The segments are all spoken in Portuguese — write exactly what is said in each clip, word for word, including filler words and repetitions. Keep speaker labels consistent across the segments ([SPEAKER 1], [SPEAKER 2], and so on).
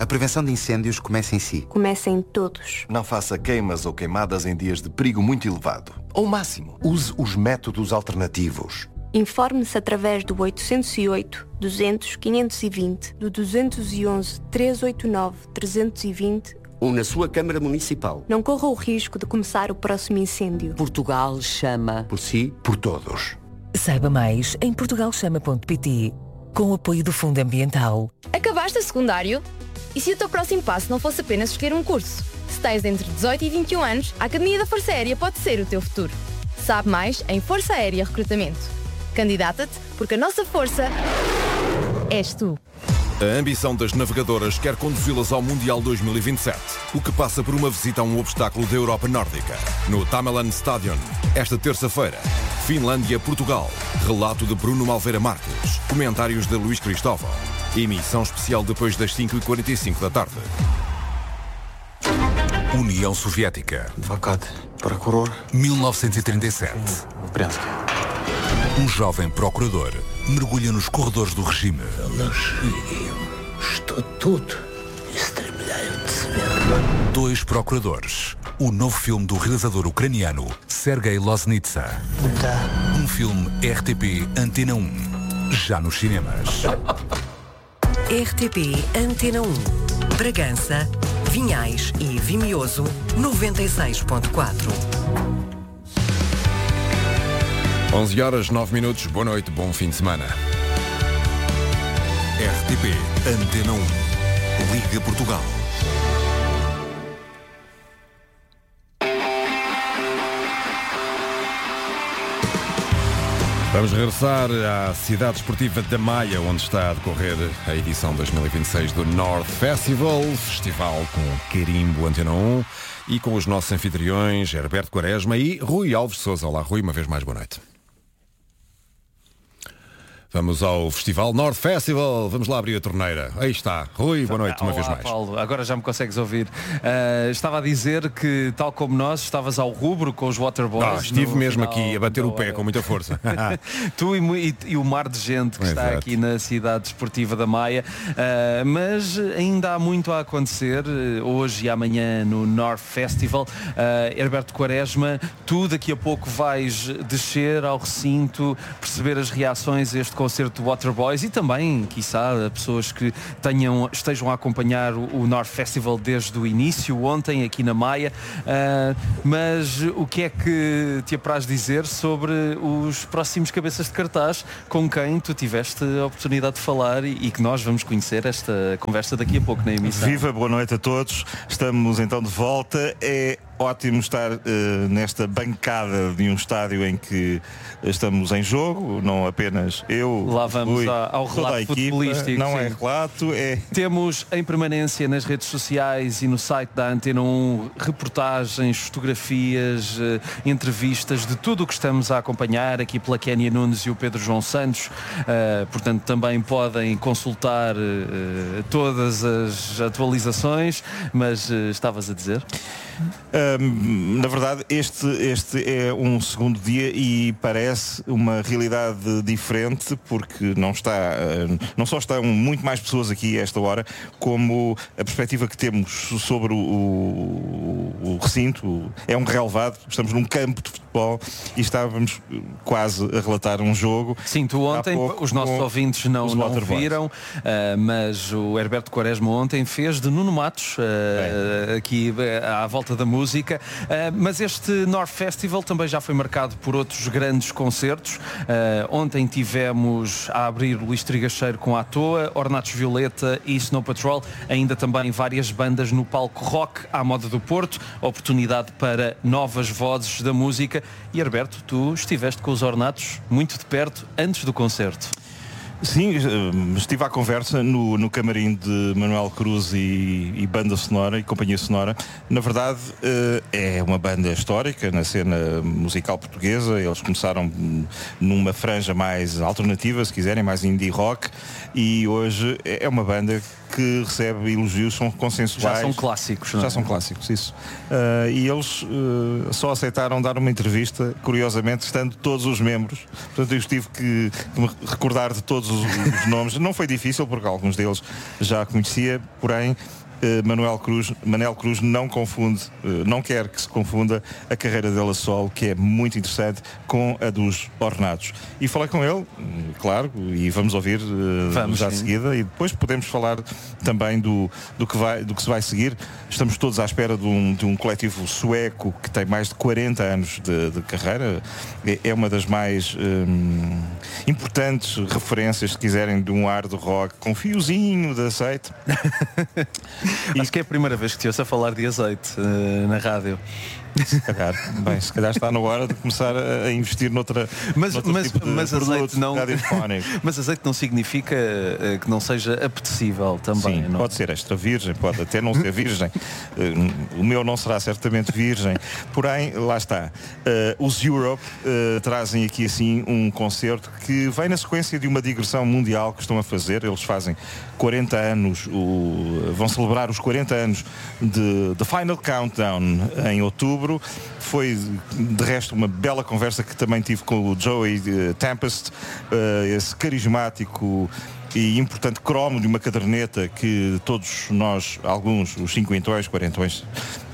[SPEAKER 1] A prevenção de incêndios começa em si.
[SPEAKER 2] Começa em todos.
[SPEAKER 3] Não faça queimas ou queimadas em dias de perigo muito elevado. Ou máximo.
[SPEAKER 4] Use os métodos alternativos.
[SPEAKER 2] Informe-se através do oitocentos e oito, duzentos, quinhentos e vinte, do duzentos e onze, trezentos e oitenta e nove, trezentos e vinte...
[SPEAKER 5] ou na sua Câmara Municipal.
[SPEAKER 2] Não corra o risco de começar o próximo incêndio.
[SPEAKER 5] Portugal chama
[SPEAKER 1] por si,
[SPEAKER 4] por todos.
[SPEAKER 6] Saiba mais em portugal chama ponto pt, com o apoio do Fundo Ambiental.
[SPEAKER 7] Acabaste o secundário? E se o teu próximo passo não fosse apenas escolher um curso? Se tens entre dezoito e vinte e um anos, a Academia da Força Aérea pode ser o teu futuro. Sabe mais em Força Aérea Recrutamento. Candidata-te, porque a nossa força és tu.
[SPEAKER 8] A ambição das navegadoras quer conduzi-las ao Mundial dois mil e vinte e sete, o que passa por uma visita a um obstáculo da Europa Nórdica, no Tamelan Stadion, esta terça-feira. Finlândia-Portugal. Relato de Bruno Malveira Marques. Comentários de Luís Cristóvão. Emissão especial depois das cinco e quarenta e cinco da tarde.
[SPEAKER 9] União Soviética.
[SPEAKER 10] Advogado, procurador.
[SPEAKER 9] mil novecentos e trinta e sete. Um jovem procurador mergulha nos corredores do regime.
[SPEAKER 11] Estou tudo estremelhado de saber.
[SPEAKER 9] Dois procuradores. O novo filme do realizador ucraniano Sergei Loznitsa. Um filme R T P Antena um. Já nos cinemas.
[SPEAKER 6] R T P Antena um. Bragança, Vinhais e Vimioso noventa e seis ponto quatro.
[SPEAKER 8] onze horas, nove minutos. Boa noite, bom fim de semana.
[SPEAKER 9] R T P Antena um. Liga Portugal.
[SPEAKER 8] Vamos regressar à cidade esportiva da Maia, onde está a decorrer a edição dois mil e vinte e seis do North Festival, festival com carimbo Antena um e com os nossos anfitriões Herberto Quaresma e Rui Alves de Sousa. Olá, Rui, uma vez mais boa noite. Vamos ao Festival North Festival. Vamos lá abrir a torneira. Aí está. Rui, boa noite, uma
[SPEAKER 12] Olá,
[SPEAKER 8] vez mais.
[SPEAKER 12] Paulo, agora já me consegues ouvir. Uh, estava a dizer que, tal como nós, estavas ao rubro com os Waterboys.
[SPEAKER 8] Ah, estive mesmo
[SPEAKER 12] final,
[SPEAKER 8] aqui a bater o pé com muita força.
[SPEAKER 12] Tu e, e, e o mar de gente que
[SPEAKER 8] Exato.
[SPEAKER 12] Está aqui na cidade esportiva da Maia. Uh, mas ainda há muito a acontecer uh, hoje e amanhã no North Festival. Uh, Herberto Quaresma, tu daqui a pouco vais descer ao recinto, perceber as reações a este concerto do Waterboys e também, quiçá, pessoas que tenham, estejam a acompanhar o, o North Festival desde o início, ontem, aqui na Maia. Uh, mas o que é que te apraz dizer sobre os próximos cabeças de cartaz com quem tu tiveste a oportunidade de falar e, e que nós vamos conhecer esta conversa daqui a pouco na emissão?
[SPEAKER 13] Viva, boa noite a todos. Estamos então de volta. É ótimo estar uh, nesta bancada de um estádio em que estamos em jogo, não apenas eu.
[SPEAKER 12] Lá vamos
[SPEAKER 13] Rui,
[SPEAKER 12] a, ao relato
[SPEAKER 13] equipa,
[SPEAKER 12] futebolístico.
[SPEAKER 13] Não
[SPEAKER 12] sim.
[SPEAKER 13] é relato, é...
[SPEAKER 12] Temos em permanência nas redes sociais e no site da Antena um reportagens, fotografias, uh, entrevistas de tudo o que estamos a acompanhar aqui pela Kénia Nunes e o Pedro João Santos. Uh, portanto, também podem consultar uh, todas as atualizações, mas uh, estavas a dizer?
[SPEAKER 13] Um, na verdade, este, este é um segundo dia e parece uma realidade diferente porque não está, não só estão muito mais pessoas aqui a esta hora, como a perspectiva que temos sobre o, o, o recinto é um relevado. Estamos num campo de futebol e estávamos quase a relatar um jogo.
[SPEAKER 12] Sim, tu ontem, os nossos ouvintes não, não viram, uh, mas o Herberto Quaresma ontem fez de Nuno Matos uh, aqui uh, à volta da música, uh, mas este North Festival também já foi marcado por outros grandes concertos. Uh, ontem tivemos a abrir Luís Trigacheiro com A Toa, Ornatos Violeta e Snow Patrol, ainda também várias bandas no palco rock à moda do Porto, oportunidade para novas vozes da música. E Herberto, tu estiveste com os Ornatos muito de perto antes do concerto.
[SPEAKER 13] Sim, estive à conversa no, no camarim de Manuel Cruz e, e banda sonora e companhia sonora. Na verdade, é uma banda histórica na cena musical portuguesa. Eles começaram numa franja mais alternativa, se quiserem, mais indie rock, e hoje é uma banda que recebe elogios, são consensuais.
[SPEAKER 12] Já são clássicos, não é?
[SPEAKER 13] Já são clássicos, isso. Uh, e eles uh, só aceitaram dar uma entrevista, curiosamente, estando todos os membros. Portanto, eu tive que, que me recordar de todos os, os nomes. Não foi difícil, porque alguns deles já conhecia, porém Manuel Cruz, Manel Cruz não confunde, não quer que se confunda a carreira dele a solo, que é muito interessante, com a dos Ornatos. E falei com ele, claro, e vamos ouvir vamos, já de seguida, e depois podemos falar também do, do, que vai, do que se vai seguir. Estamos todos à espera de um, de um coletivo sueco que tem mais de quarenta anos de, de carreira. É uma das mais hum, importantes referências, se quiserem, de um hard rock com fiozinho de azeite.
[SPEAKER 12] Acho que é a primeira vez que te ouço a falar de azeite uh, na rádio.
[SPEAKER 13] Se calhar, bem, se calhar está na hora de começar a investir noutra,
[SPEAKER 12] mas,
[SPEAKER 13] noutra
[SPEAKER 12] mas,
[SPEAKER 13] tipo de
[SPEAKER 12] mas azeite não mas azeite não significa uh, que não seja apetecível também.
[SPEAKER 13] Sim,
[SPEAKER 12] não?
[SPEAKER 13] Pode ser extra virgem, pode até não ser virgem. Uh, o meu não será certamente virgem. Porém, lá está. Uh, os Europe uh, trazem aqui assim um concerto que vem na sequência de uma digressão mundial que estão a fazer. Eles fazem quarenta anos, o, vão celebrar os quarenta anos de The Final Countdown em outubro. Foi de resto uma bela conversa que também tive com o Joey uh, Tempest, uh, esse carismático e importante cromo de uma caderneta que todos nós, alguns, os cinquentões, quarentões,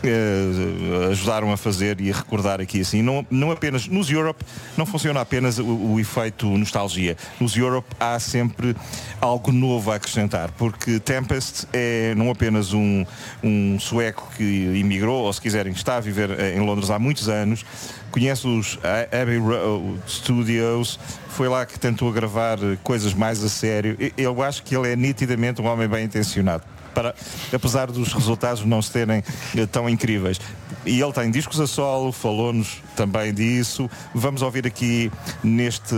[SPEAKER 13] eh, ajudaram a fazer e a recordar aqui assim. Não, não apenas, nos Europe não funciona apenas o, o efeito nostalgia. Nos Europe há sempre algo novo a acrescentar, porque Tempest é não apenas um, um sueco que imigrou, ou se quiserem, está a viver em Londres há muitos anos, conhece os Abbey Road Studios, foi lá que tentou gravar coisas mais a sério. Eu acho que ele é nitidamente um homem bem intencionado, para, apesar dos resultados não se terem tão incríveis. E ele tem discos a solo, falou-nos também disso. Vamos ouvir aqui neste,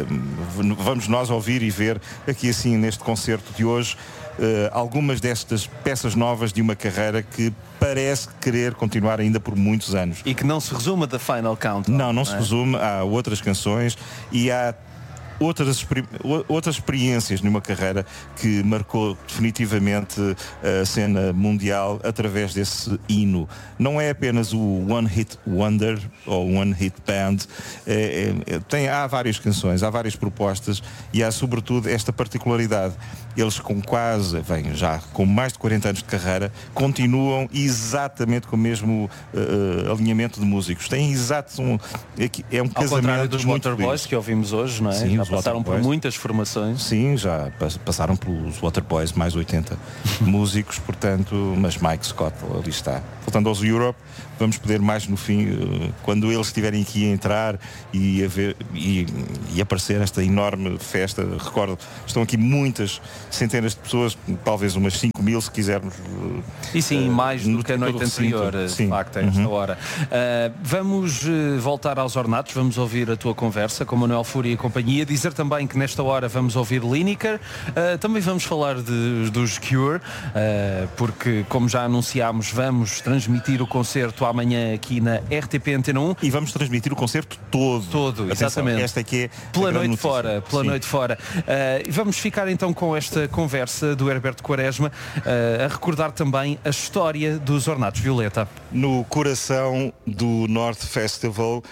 [SPEAKER 13] vamos nós ouvir e ver aqui assim neste concerto de hoje Uh, algumas destas peças novas de uma carreira que parece querer continuar ainda por muitos anos.
[SPEAKER 12] E que não se resume a The Final Countdown.
[SPEAKER 13] Não, não, não se é? resume. Há outras canções e há outras, outras experiências numa carreira que marcou definitivamente a cena mundial através desse hino. Não é apenas o One Hit Wonder ou One Hit Band. É, é, tem, há várias canções, há várias propostas e há sobretudo esta particularidade. Eles com quase, bem, já com mais de quarenta anos de carreira, continuam exatamente com o mesmo uh, alinhamento de músicos. Têm exato um, é um
[SPEAKER 12] Ao
[SPEAKER 13] casamento
[SPEAKER 12] contrário dos
[SPEAKER 13] muito
[SPEAKER 12] Waterboys que ouvimos hoje, não é?
[SPEAKER 13] Sim,
[SPEAKER 12] já passaram por muitas formações.
[SPEAKER 13] Sim, já passaram pelos Waterboys, mais oitenta músicos, portanto, mas Mike Scott ali está. Voltando aos Europe, vamos poder mais no fim, quando eles estiverem aqui a entrar e a ver e, e aparecer esta enorme festa. Recordo, estão aqui muitas centenas de pessoas, talvez umas cinco mil se quisermos.
[SPEAKER 12] E sim, uh, mais do que a noite anterior,
[SPEAKER 13] sim.
[SPEAKER 12] de facto, a esta
[SPEAKER 13] Uhum.
[SPEAKER 12] hora. Uh, vamos uh, voltar aos Ornatos, vamos ouvir a tua conversa com Manuel Fúria e companhia. Dizer também que nesta hora vamos ouvir Lineker. Uh, também vamos falar de, dos Cure, uh, porque, como já anunciámos, vamos transmitir o concerto amanhã aqui na R T P Antena um.
[SPEAKER 13] E vamos transmitir o concerto todo.
[SPEAKER 12] Todo,
[SPEAKER 13] Atenção,
[SPEAKER 12] exatamente.
[SPEAKER 13] esta aqui é
[SPEAKER 12] pela noite
[SPEAKER 13] notícia.
[SPEAKER 12] fora, pela
[SPEAKER 13] Sim.
[SPEAKER 12] noite fora. Uh, vamos ficar então com esta conversa do Herberto Quaresma, uh, a recordar também a história dos Ornatos Violeta.
[SPEAKER 13] No coração do North Festival,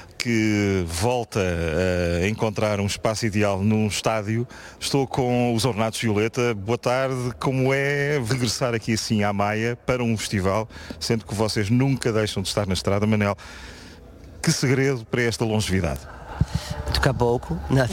[SPEAKER 13] que volta a encontrar um espaço ideal num estádio, estou com os Ornatos Violeta. Boa tarde. Como é regressar aqui assim à Maia para um festival, sendo que vocês nunca deixam de estar na estrada? Manel, que segredo para esta longevidade?
[SPEAKER 10] Tocar pouco, não,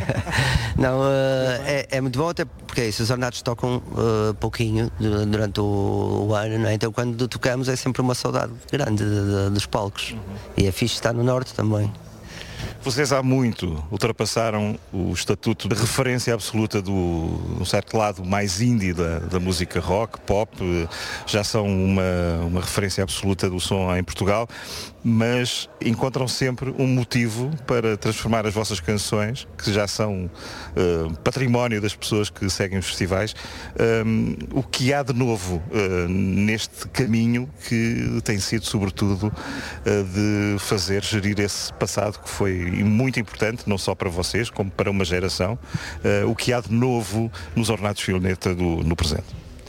[SPEAKER 10] não uh, é, é muito bom, até porque é isso, os Ornatos tocam uh, pouquinho durante o, o ano, não é? Então quando tocamos é sempre uma saudade grande de, de, dos palcos. Uhum. E é fixe estar no norte também.
[SPEAKER 13] Vocês há muito ultrapassaram o estatuto de referência absoluta do um certo lado mais indie da, da música rock, pop, já são uma, uma referência absoluta do som em Portugal, mas encontram sempre um motivo para transformar as vossas canções, que já são uh, património das pessoas que seguem os festivais, um, o que há de novo uh, neste caminho que tem sido sobretudo uh, de fazer gerir esse passado que foi muito importante, não só para vocês, como para uma geração, uh, o que há de novo nos Ornatos Violeta do, no presente.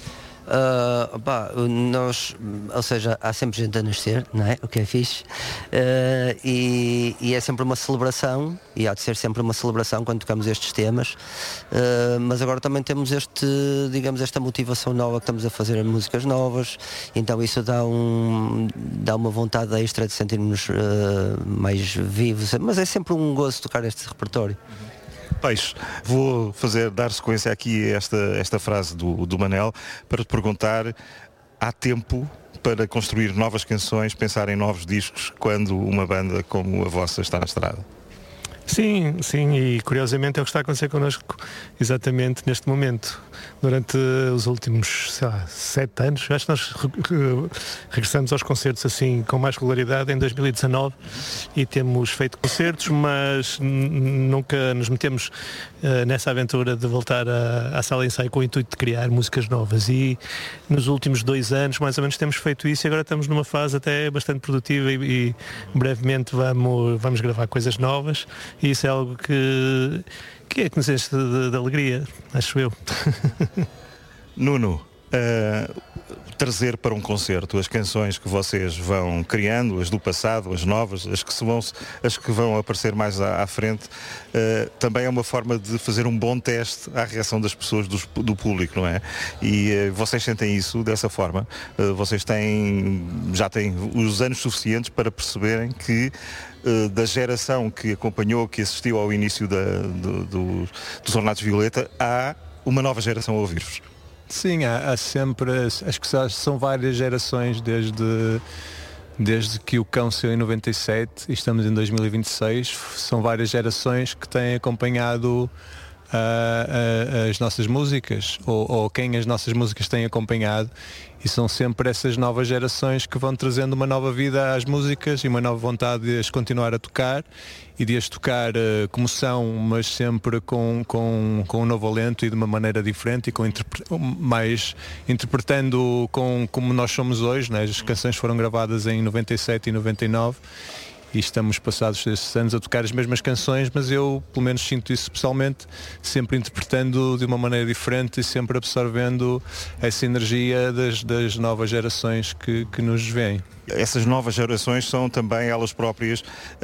[SPEAKER 10] Uh, pá, nós, ou seja, há sempre gente a nascer, não é? O que é fixe. Uh, e, e é sempre uma celebração, e há de ser sempre uma celebração quando tocamos estes temas. Uh, mas agora também temos este, digamos, esta motivação nova que estamos a fazer músicas novas, então isso dá, um, dá uma vontade extra de sentirmos uh, mais vivos, mas é sempre um gozo tocar este repertório.
[SPEAKER 13] Peixe, vou fazer, dar sequência aqui a esta, esta frase do, do Manel para te perguntar, há tempo para construir novas canções, pensar em novos discos quando uma banda como a vossa está na estrada?
[SPEAKER 14] Sim, sim, e curiosamente é o que está a acontecer connosco exatamente neste momento. Durante os últimos, sei lá, sete anos, acho que nós re re regressamos aos concertos assim com mais regularidade em dois mil e dezanove e temos feito concertos, mas nunca nos metemos uh, nessa aventura de voltar à sala de ensaio com o intuito de criar músicas novas. E nos últimos dois anos, mais ou menos, temos feito isso e agora estamos numa fase até bastante produtiva e, e brevemente vamos, vamos gravar coisas novas. E isso é algo que, que é que nos enche de, de alegria, acho eu.
[SPEAKER 13] Nuno, uh, trazer para um concerto as canções que vocês vão criando, as do passado, as novas, as que, se vão, as que vão aparecer mais à, à frente, uh, também é uma forma de fazer um bom teste à reação das pessoas, do, do público, não é? E uh, vocês sentem isso dessa forma? Uh, vocês têm, já têm os anos suficientes para perceberem que da geração que acompanhou, que assistiu ao início da, do, do, dos Ornatos Violeta, há uma nova geração a ouvir-vos.
[SPEAKER 15] Sim, há, há sempre, acho que são várias gerações desde, desde que o Cão saiu em noventa e sete e estamos em dois mil e vinte e seis, são várias gerações que têm acompanhado uh, uh, as nossas músicas, ou, ou quem as nossas músicas têm acompanhado. E são sempre essas novas gerações que vão trazendo uma nova vida às músicas e uma nova vontade de as continuar a tocar e de as tocar uh, como são, mas sempre com, com, com um novo alento e de uma maneira diferente e com interpre- mais interpretando com, como nós somos hoje, né? As canções foram gravadas em noventa e sete e noventa e nove e estamos passados esses anos a tocar as mesmas canções, mas eu pelo menos sinto isso pessoalmente, sempre interpretando de uma maneira diferente e sempre absorvendo essa energia das, das novas gerações que, que nos veem.
[SPEAKER 13] Essas novas gerações são também elas próprias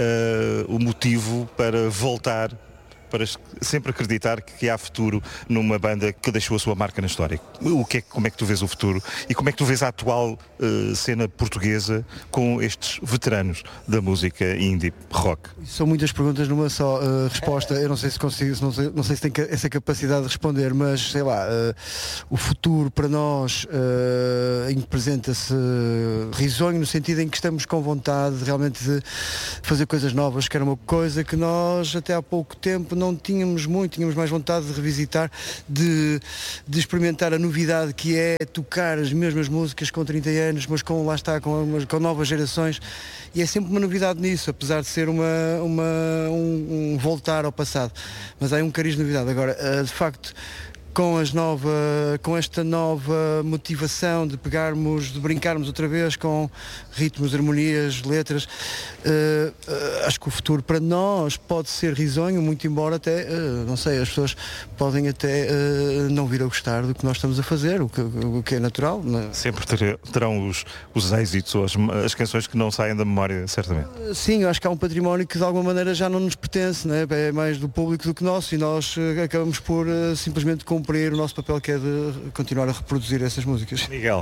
[SPEAKER 13] uh, o motivo para voltar, para sempre acreditar que há futuro numa banda que deixou a sua marca na história. O que é, como é que tu vês o futuro e como é que tu vês a atual uh, cena portuguesa com estes veteranos da música indie rock?
[SPEAKER 16] São muitas perguntas numa só uh, resposta. Eu não sei se consigo, não sei, não sei se tem essa capacidade de responder, mas sei lá, uh, o futuro para nós uh, apresenta-se risonho no sentido em que estamos com vontade realmente de fazer coisas novas, que era uma coisa que nós até há pouco tempo não tínhamos muito, tínhamos mais vontade de revisitar, de, de experimentar a novidade que é tocar as mesmas músicas com trinta anos, mas com, lá está, com, com novas gerações, e é sempre uma novidade nisso, apesar de ser uma, uma, um, um voltar ao passado, mas há um cariz de novidade. Agora, de facto, com, as nova, com esta nova motivação de pegarmos, de brincarmos outra vez com ritmos, harmonias, letras, uh, uh, acho que o futuro para nós pode ser risonho, muito embora até, uh, não sei, as pessoas podem até uh, não vir a gostar do que nós estamos a fazer, o que, o que é natural. Não?
[SPEAKER 13] Sempre terão os, os êxitos ou as, as canções que não saem da memória, certamente.
[SPEAKER 16] Uh, sim, eu acho que há um património que de alguma maneira já não nos pertence, né? É mais do público do que nosso, e nós uh, acabamos por uh, simplesmente cumprir o nosso papel, que é de continuar a reproduzir essas músicas.
[SPEAKER 13] Miguel,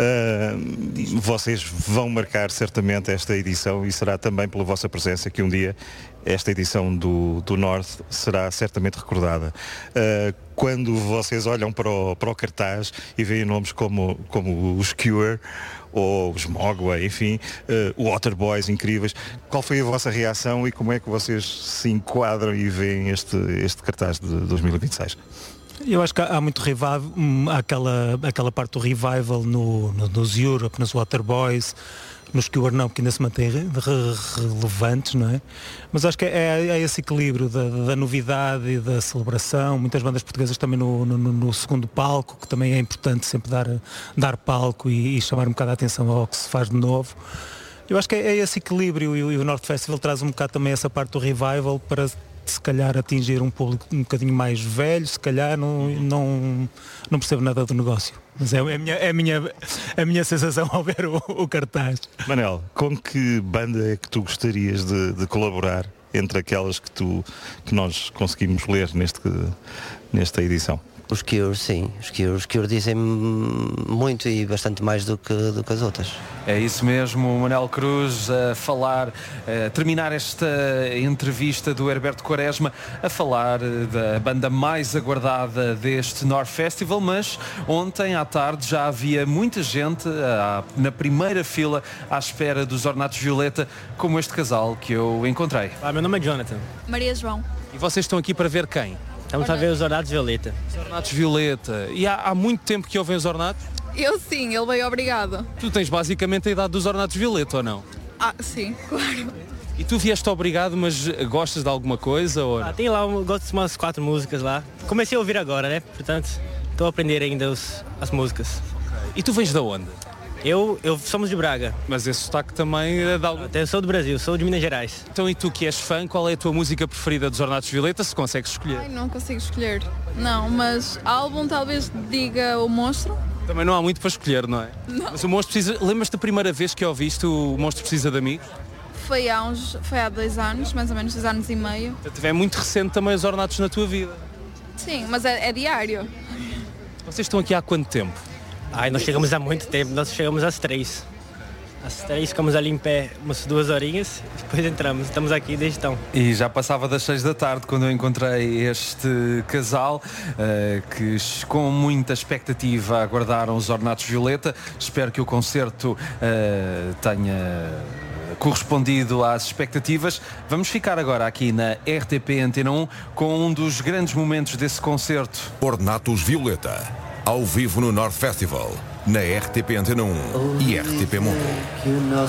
[SPEAKER 13] uh, vocês vão marcar certamente esta edição e será também pela vossa presença que um dia esta edição do, do North será certamente recordada. Uh, quando vocês olham para o, para o cartaz e veem nomes como, como os Cure ou os Mogwai, enfim, uh, o Waterboys incríveis, qual foi a vossa reação e como é que vocês se enquadram e veem este, este cartaz de dois mil e vinte e seis?
[SPEAKER 17] Eu acho que há, há muito revival, há aquela, aquela parte do revival no, no, nos Europe, nos Waterboys, nos Cure não, porque ainda se mantém re, re, relevantes, não é? Mas acho que é, é esse equilíbrio da, da novidade e da celebração. Muitas bandas portuguesas também no, no, no segundo palco, que também é importante sempre dar, dar palco e, e chamar um bocado a atenção ao que se faz de novo. Eu acho que é, é esse equilíbrio, e, e o North Festival traz um bocado também essa parte do revival para de se calhar atingir um público um bocadinho mais velho, se calhar não, não, não percebo nada do negócio. Mas é, é, a, minha, é a, minha, a minha sensação ao ver o, o cartaz.
[SPEAKER 13] Manel, com que banda é que tu gostarias de, de colaborar entre aquelas que, tu, que nós conseguimos ler neste, nesta edição?
[SPEAKER 10] Os Cure, sim. Os Cure, os Cure dizem muito e bastante mais do que, do que as outras.
[SPEAKER 12] É isso mesmo, Manel Cruz a falar, a terminar esta entrevista do Herberto Quaresma, a falar da banda mais aguardada deste North Festival, mas ontem à tarde já havia muita gente à, na primeira fila à espera dos Ornatos Violeta, como este casal que eu encontrei.
[SPEAKER 18] Ah, meu nome é Jonathan.
[SPEAKER 19] Maria João.
[SPEAKER 12] E vocês estão aqui para ver quem?
[SPEAKER 18] Estamos a ver os Ornatos Violeta.
[SPEAKER 12] Os Ornatos Violeta. E há, há muito tempo que ouvem os Ornatos?
[SPEAKER 19] Eu sim, ele veio obrigado.
[SPEAKER 12] Tu tens basicamente a idade dos Ornatos Violeta, ou não?
[SPEAKER 19] Ah, sim, claro.
[SPEAKER 12] E tu vieste obrigado, mas gostas de alguma coisa? Ou...
[SPEAKER 18] Ah, tem lá, eu gosto de umas quatro músicas lá. Comecei a ouvir agora, né? Portanto, estou a aprender ainda os, as músicas.
[SPEAKER 12] Okay. E tu vens de onde?
[SPEAKER 18] Eu, eu somos de Braga.
[SPEAKER 12] Mas esse sotaque também é de algo...
[SPEAKER 18] Eu sou do Brasil, sou de Minas Gerais.
[SPEAKER 12] Então e tu que és fã, qual é a tua música preferida dos Ornatos Violeta, se consegues escolher?
[SPEAKER 19] Ai, não consigo escolher. Não, mas álbum talvez diga O Monstro.
[SPEAKER 12] Também não há muito para escolher, não é?
[SPEAKER 19] Não.
[SPEAKER 12] Mas o Monstro precisa... Lembras-te da primeira vez que ouviste o Monstro Precisa de Amigos?
[SPEAKER 19] Foi há uns... Foi há dois anos, mais ou menos dois anos e meio.
[SPEAKER 12] Portanto, é muito recente também os Ornatos na tua vida.
[SPEAKER 19] Sim, mas é, é diário.
[SPEAKER 12] Vocês estão aqui há quanto tempo?
[SPEAKER 18] Ai, nós chegamos há muito tempo, nós chegamos às três. Às três ficamos ali em pé umas duas horinhas e depois entramos. Estamos aqui desde então.
[SPEAKER 12] E já passava das seis da tarde quando eu encontrei este casal uh, que com muita expectativa aguardaram os Ornatos Violeta. Espero que o concerto uh, tenha correspondido às expectativas. Vamos ficar agora aqui na R T P Antena um com um dos grandes momentos desse concerto.
[SPEAKER 8] Ornatos Violeta, ao vivo no North Festival, na R T P Antena um e R T P Mundo.